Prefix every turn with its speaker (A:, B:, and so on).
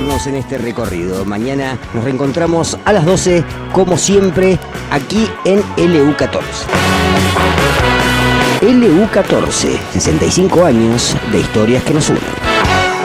A: acompañarnos en este recorrido. Mañana nos reencontramos a las 12, como siempre, aquí en LU14. LU14, 65 años de historias que nos unen.